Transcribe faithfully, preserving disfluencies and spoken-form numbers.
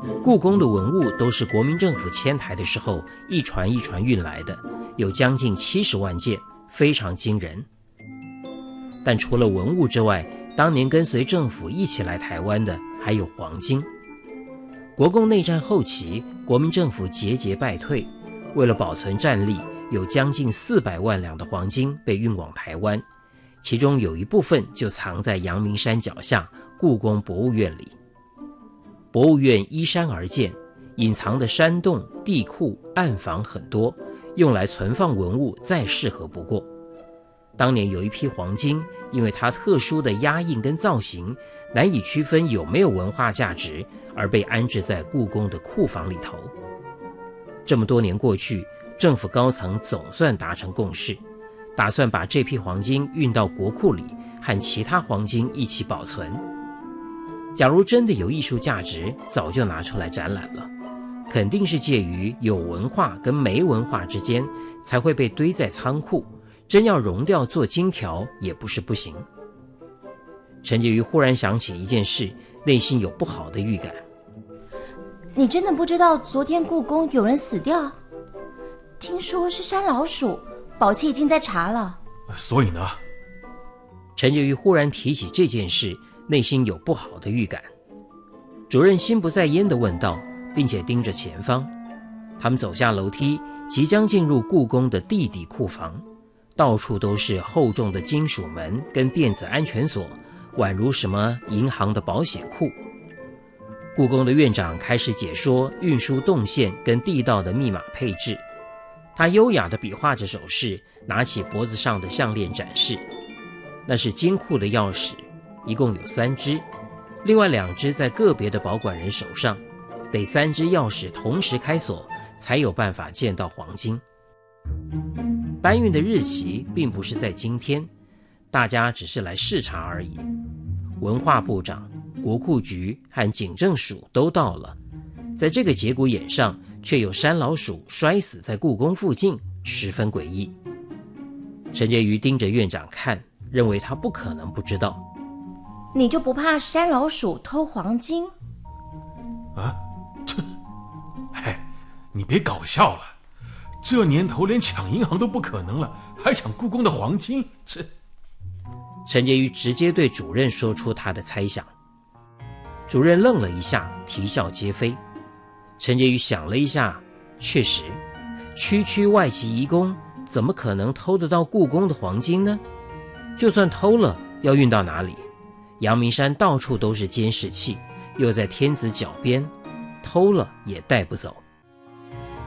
故宫的文物都是国民政府迁台的时候一船一船运来的，有将近七十万件，非常惊人。但除了文物之外，当年跟随政府一起来台湾的还有黄金。国共内战后期，国民政府节节败退，为了保存战力，有将近四百万两的黄金被运往台湾，其中有一部分就藏在阳明山脚下故宫博物院里。博物院依山而建，隐藏的山洞、地库、暗房很多，用来存放文物再适合不过。当年有一批黄金，因为它特殊的压印跟造型，难以区分有没有文化价值，而被安置在故宫的库房里头。这么多年过去，政府高层总算达成共识，打算把这批黄金运到国库里，和其他黄金一起保存。假如真的有艺术价值，早就拿出来展览了，肯定是介于有文化跟没文化之间，才会被堆在仓库，真要熔掉做金条也不是不行。陈洁瑜忽然想起一件事，内心有不好的预感。 你真的不知道昨天故宫有人死掉？听说是山老鼠，保期已经在查了。 所以呢？ 陈洁瑜忽然提起这件事，内心有不好的预感。主任心不在焉地问道，并且盯着前方。他们走下楼梯，即将进入故宫的地底库房，到处都是厚重的金属门跟电子安全锁，宛如什么银行的保险库。故宫的院长开始解说运输动线跟地道的密码配置，他优雅地比划着手势，拿起脖子上的项链展示。那是金库的钥匙，一共有三只，另外两只在个别的保管人手上，得三只钥匙同时开锁，才有办法见到黄金。搬运的日期并不是在今天，大家只是来视察而已。文化部长、国库局和警政署都到了，在这个节骨眼上，却有山老鼠摔死在故宫附近，十分诡异。陈洁瑜盯着院长看，认为他不可能不知道。 你就不怕山老鼠偷黄金？ 啊，这，哎，你别搞笑了，这年头连抢银行都不可能了，还抢故宫的黄金，这…… 陈洁瑜直接对主任说出他的猜想。主任愣了一下，啼笑皆非。陈洁瑜想了一下，确实，区区外籍移工怎么可能偷得到故宫的黄金呢？就算偷了，要运到哪里？阳明山到处都是监视器，又在天子脚边，偷了也带不走。